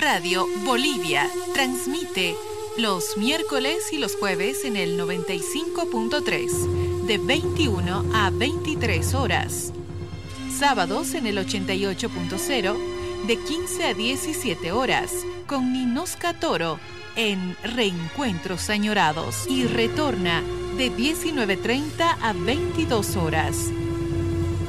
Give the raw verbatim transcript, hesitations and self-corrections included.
Radio Bolivia transmite los miércoles y los jueves en el noventa y cinco punto tres, de veintiuna a veintitrés horas. Sábados en el ochenta y ocho punto cero, de quince a diecisiete horas, con Ninoska Toro en Reencuentros Añorados. Y retorna de diecinueve treinta a veintidós horas